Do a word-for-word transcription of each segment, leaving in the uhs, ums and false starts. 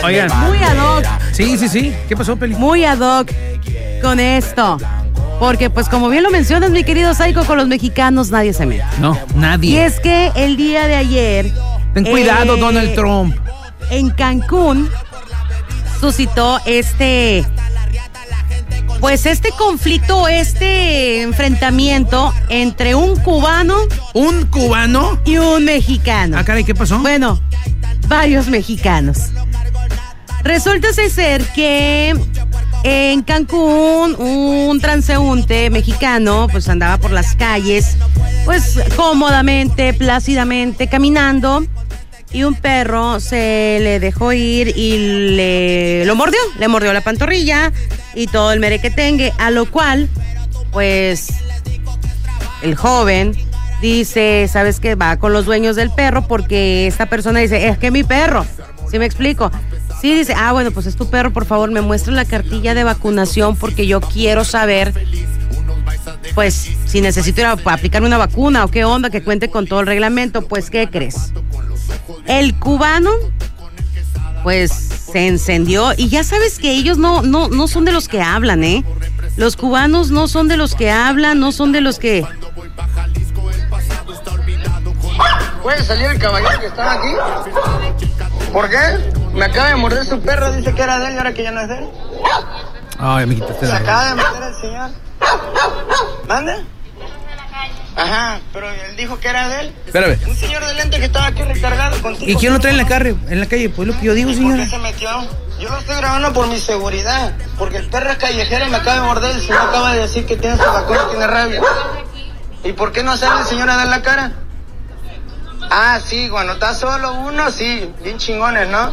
Oigan. Muy ad hoc. Sí, sí, sí. ¿Qué pasó, Peli? Muy ad hoc con esto. Porque, pues, como bien lo mencionas, mi querido Psycho, con los mexicanos nadie se mete. No, nadie. Y es que el día de ayer... Ten cuidado, eh, Donald Trump. En Cancún suscitó este... Pues este conflicto, este enfrentamiento entre un cubano... ¿Un cubano? Y un mexicano. Ah, caray, ¿qué pasó? Bueno, varios mexicanos. Resulta ser que en Cancún un transeúnte mexicano pues andaba por las calles, pues cómodamente, plácidamente, caminando, y un perro se le dejó ir y le lo mordió, le mordió la pantorrilla y todo el merequetengue, a lo cual, pues, el joven dice, ¿sabes qué? Va con los dueños del perro porque esta persona dice, es que mi perro, ¿sí me explico? Sí, dice, ah, bueno, pues es tu perro, por favor, me muestra la cartilla de vacunación porque yo quiero saber, pues, si necesito ir a aplicarme una vacuna o qué onda, que cuente con todo el reglamento. Pues, ¿qué crees? El cubano, pues, se encendió y ya sabes que ellos no, no, no son de los que hablan, ¿eh? Los cubanos no son de los que hablan, no son de los que... ¿Puede salir el caballero que estaba aquí? ¿Por qué? Me acaba de morder su perro, dice que era de él y ahora que ya no es de él. Ay, amiguito, usted. Se acaba de meter el señor. ¿Mande? Ajá, pero él dijo que era de él. Espérame. Un señor de lente que estaba aquí recargado contigo. ¿Y quién lo trae en la calle? En la calle, pues lo que yo digo, ¿Y señora. por qué se metió? Yo lo estoy grabando por mi seguridad, porque el perro es callejero y me acaba de morder. El señor acaba de decir que tiene su vacuna, tiene rabia. ¿Y por qué no sale el señor a dar la cara? Ah, sí, cuando está solo uno, sí, bien chingones, ¿no?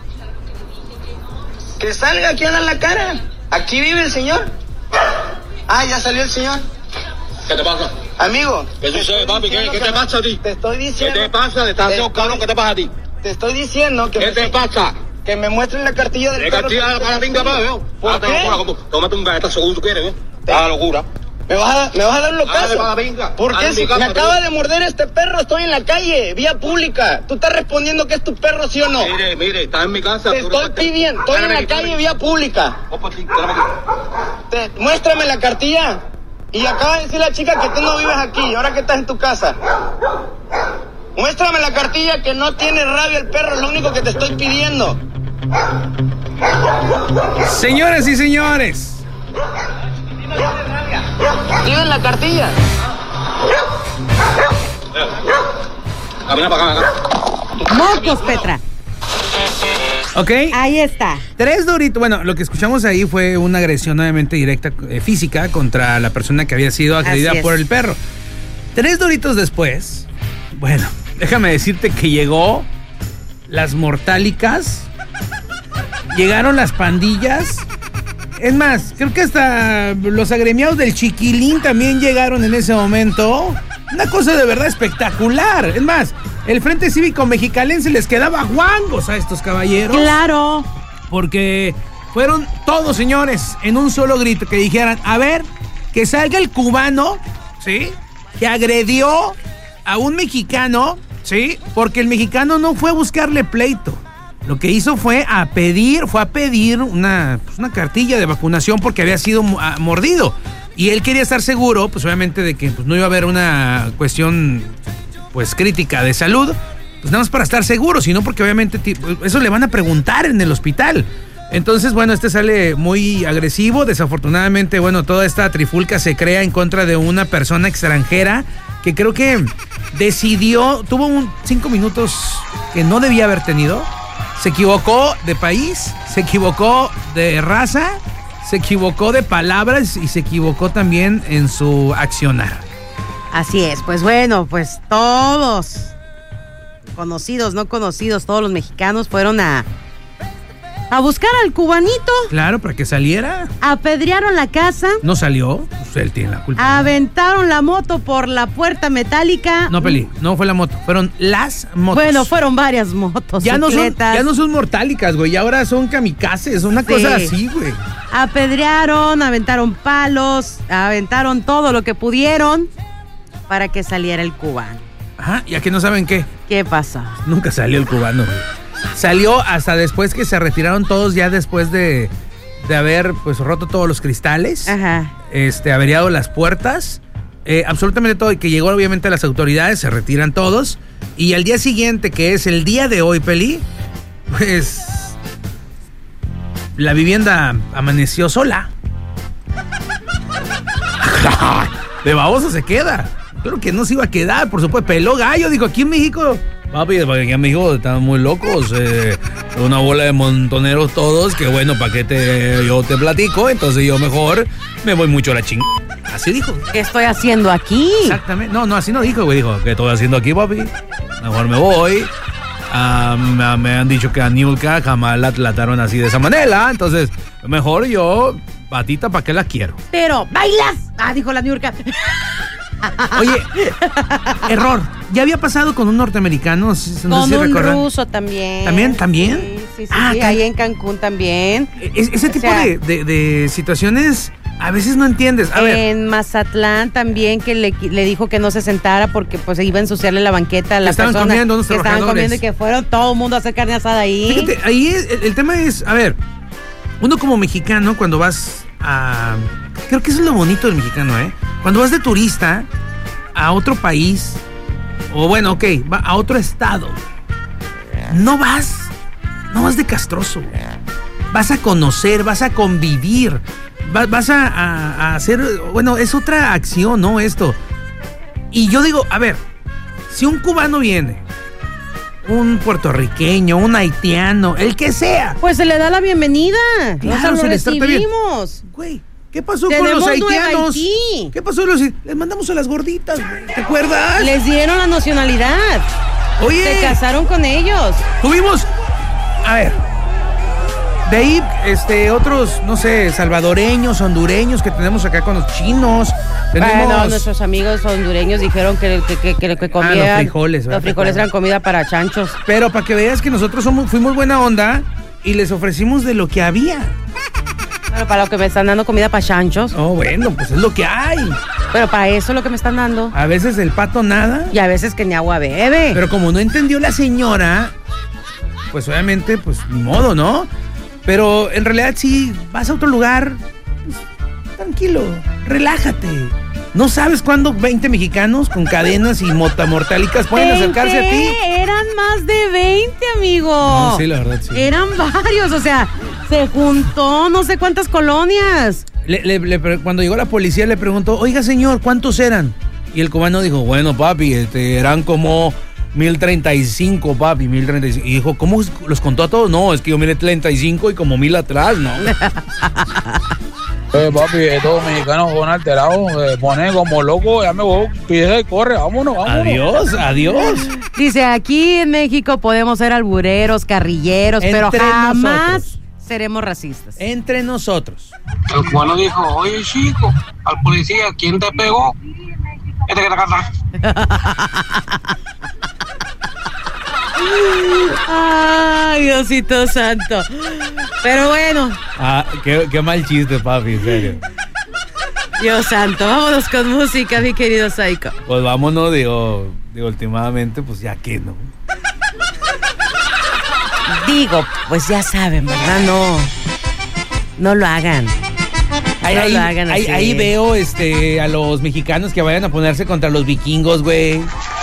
Que salga aquí a dar la cara. ¿Aquí vive el señor? Ah, ya salió el señor. ¿Qué te pasa? Amigo. ¿Qué sucede, papi? ¿Qué, ¿Qué te pasa a ti? Te estoy diciendo... ¿Qué te pasa? ¿Te estás haciendo cabrón? ¿Qué te pasa a ti? Te estoy diciendo que... ¿Qué me, te pasa? Que me muestren la cartilla del ¿Qué perro. cartilla para la pinga, pa, veo? ¿Por Ah, qué? Locura, tómate un galleta según tú quieres, ¿eh? Ah, locura. ¿Me vas a, me vas a dar un Ah, locazo? para la pinga. ¿Por Ah, qué? en Si mi casa, me acaba tú. de morder este perro, estoy en la calle, vía pública. ¿Tú estás respondiendo que es tu perro, sí o no? Mire, mire, estás en mi casa. Te tú no estoy estás- pidiendo, estoy en Espérame la aquí, calle, espérame. vía pública. Vos por ti, espérame aquí. Te- muéstrame la cartilla. Y acaba de decir la chica que tú no vives aquí, ahora que estás en tu casa. Muéstrame la cartilla que no tiene rabia el perro, es lo único que te estoy pidiendo. Señoras y señores. Tienen la cartilla. Camina para acá, acá. Mocos, Petra. Ok. Ahí está. Tres doritos. Bueno, lo que escuchamos ahí fue una agresión obviamente directa, eh, física, contra la persona que había sido agredida Así es. por el perro. Tres doritos después, bueno, déjame decirte que llegó las mortálicas, llegaron las pandillas. Es más, creo que hasta los agremiados del Chiquilín también llegaron en ese momento. Una cosa de verdad espectacular. Es más, el Frente Cívico Mexicalense les quedaba guangos a estos caballeros. Claro. Porque fueron todos, señores, en un solo grito, que dijeran, a ver, que salga el cubano, ¿sí? Que agredió a un mexicano, ¿sí? Porque el mexicano no fue a buscarle pleito. Lo que hizo fue a pedir, fue a pedir una, pues una cartilla de vacunación porque había sido mordido. Y él quería estar seguro, pues obviamente, de que pues, no iba a haber una cuestión, pues, crítica de salud. Pues nada más para estar seguro, sino porque obviamente eso le van a preguntar en el hospital. Entonces, bueno, este sale muy agresivo. Desafortunadamente, bueno, toda esta trifulca se crea en contra de una persona extranjera que creo que decidió, tuvo un cinco minutos que no debía haber tenido. Se equivocó de país, se equivocó de raza, se equivocó de palabras y se equivocó también en su accionar. Así es, pues bueno, pues todos, conocidos, no conocidos, todos los mexicanos fueron a, a buscar al cubanito. Claro, para que saliera. Apedrearon la casa. No salió, pues él tiene la culpa. Aventaron la moto por la puerta metálica. No, Peli, no fue la moto, fueron las motos. Bueno, fueron varias motos. Ya no son, bicicletas. ya no son mortálicas, güey, ya ahora son kamikazes, una Sí. cosa así, güey. Apedrearon, aventaron palos, aventaron todo lo que pudieron para que saliera el cubano. Ajá, ¿y a que no saben qué? ¿Qué pasa? Nunca salió el cubano, güey. Salió hasta después que se retiraron todos, ya después de, de haber pues roto todos los cristales. Ajá. Este, averiado las puertas. Eh, absolutamente todo. Y que llegó obviamente las autoridades, se retiran todos. Y al día siguiente, que es el día de hoy, Peli, pues la vivienda amaneció sola. De baboso se queda. Claro que no se iba a quedar, por supuesto. Peló gallo, dijo, aquí en México. Papi, aquí en México están muy locos. Eh, una bola de montoneros todos. Que bueno, ¿para qué te, yo te platico? Entonces yo mejor me voy mucho a la chingada. Así dijo. ¿Qué estoy haciendo aquí? Exactamente. No, no, así no dijo, güey. Dijo, ¿qué estoy haciendo aquí, papi? Mejor me voy. Uh, me, me han dicho que a Niurka jamás la trataron así de esa manera. Entonces, mejor yo, patita, ¿para qué la quiero? Pero, ¿bailas? Ah, dijo la Niurka. Oye, error. Ya había pasado con un norteamericano. No sé con si un recuerdan. ruso también. ¿También? ¿También? Sí, sí, sí. Ah, sí, can... ahí en Cancún también. Es, ese tipo o sea, de, de, de situaciones a veces no entiendes. A en ver. Mazatlán también, que le, le dijo que no se sentara porque pues iba a ensuciarle la banqueta a la estaban persona comiendo unos que estaban trabajadores. comiendo y que fueron todo el mundo a hacer carne asada ahí. Fíjate, ahí es, el, el tema es, a ver, uno como mexicano cuando vas a... Creo que eso es lo bonito del mexicano, ¿eh? Cuando vas de turista a otro país, o bueno, ok, va a otro estado, no vas, no vas de castroso, vas a conocer, vas a convivir, vas, vas a, a, a hacer, bueno, es otra acción, ¿no? Esto. Y yo digo, a ver, si un cubano viene, un puertorriqueño, un haitiano, el que sea. Pues se le da la bienvenida. Claro, o sea, se lo les trata bien. recibimos. Güey, ¿qué pasó Tenemos con los Nueva haitianos? Haití. ¿Qué pasó con los haitianos? Les mandamos a las gorditas, güey. ¿Te acuerdas? Les dieron la nacionalidad. Oye, Se casaron con ellos. tuvimos, a ver, de ahí, este, otros, no sé, salvadoreños, hondureños que tenemos acá con los chinos. Tenemos... Bueno, nuestros amigos hondureños dijeron que, que, que, que, que comían... Ah, los frijoles. Los frijoles eran comida para chanchos. Pero para que veas que nosotros somos, fuimos buena onda y les ofrecimos de lo que había. Pero para lo que me están dando comida para chanchos. Oh, bueno, pues es lo que hay. Pero para eso es lo que me están dando. A veces el pato nada. Y a veces que ni agua bebe. Pero como no entendió la señora, pues obviamente, pues ni modo, ¿no? Pero en realidad sí, vas a otro lugar, pues, tranquilo, relájate. No sabes cuándo veinte mexicanos con cadenas y motamortálicas pueden acercarse a ti. Eran más de veinte, amigo. No, sí, la verdad, sí. Eran varios, o sea, se juntó no sé cuántas colonias. Le, le, le, cuando llegó la policía le preguntó, oiga señor, ¿cuántos eran? Y el cubano dijo, bueno papi, este, eran como mil treinta y cinco, papi, mil treinta y cinco. Y dijo, ¿cómo los contó a todos? No, es que yo miré treinta y cinco y como mil atrás, ¿no? Eh, papi, estos mexicanos son alterados, eh, ponen como loco, ya me voy, pide y corre, vámonos, vámonos. Adiós, adiós. Dice, aquí en México podemos ser albureros, carrilleros, Entre pero jamás nosotros. seremos racistas. Entre nosotros. El cubano dijo, oye chico, al policía, ¿quién te pegó? Este que te canta. Ay, Diosito santo. Pero bueno, Ah, qué, qué mal chiste, papi, en serio. Dios santo, vámonos con música, mi querido Psycho. Pues vámonos, digo, digo, últimamente, pues ya que no. Digo, pues ya saben, ¿verdad? No, no lo hagan. Ahí, No ahí, lo hagan ahí, así. ahí veo este, a los mexicanos que vayan a ponerse contra los vikingos, güey.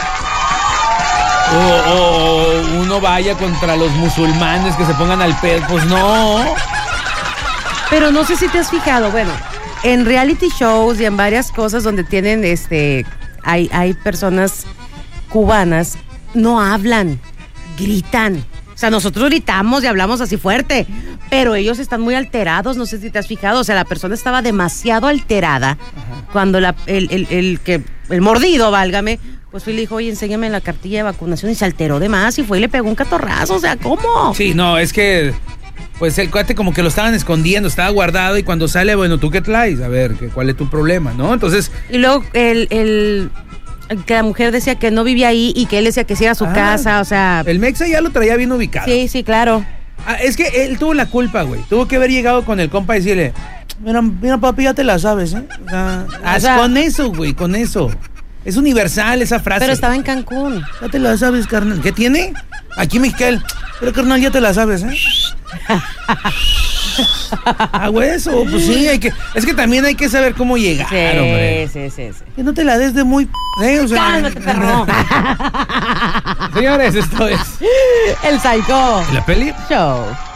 O, o uno vaya contra los musulmanes que se pongan al pedo. Pues no. Pero no sé si te has fijado, bueno, en reality shows y en varias cosas donde tienen, este, hay, hay personas cubanas, no hablan, gritan. O sea, nosotros gritamos y hablamos así fuerte, pero ellos están muy alterados, no sé si te has fijado. O sea, la persona estaba demasiado alterada. Ajá. Cuando la, el, el, el, que, el mordido, válgame, pues fue y le dijo, oye, enséñame la cartilla de vacunación, y se alteró de más y fue y le pegó un catorrazo. O sea, ¿cómo? Sí, no, es que pues el cuate como que lo estaban escondiendo, estaba guardado, y cuando sale, bueno, ¿tú qué traes? A ver, ¿cuál es tu problema? ¿No? Entonces... Y luego el... el que la mujer decía que no vivía ahí y que él decía que sí era su ah, casa, o sea... El Mexa ya lo traía bien ubicado. Sí, sí, claro. Ah, es que él tuvo la culpa, güey. Tuvo que haber llegado con el compa y decirle, mira, mira papi, ya te la sabes, ¿eh? O sea, o sea, con eso, güey, con eso. Es universal esa frase. Pero estaba en Cancún. Ya te la sabes, carnal. ¿Qué tiene? Aquí Mexicali, pero carnal, ya te la sabes, ¿eh? A hueso, pues sí, hay que, es que también hay que saber cómo llegar, Sí, hombre. sí, sí, sí. Que no te la des de muy... ¿eh? O sea, Cálmate, perro. Señores, esto es... El Psycho ¿La peli? Show.